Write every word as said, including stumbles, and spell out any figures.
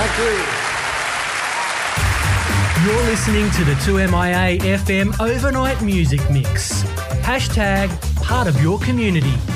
Factory. You're listening to the two M I A F M Overnight Music Mix. Hashtag part of your community.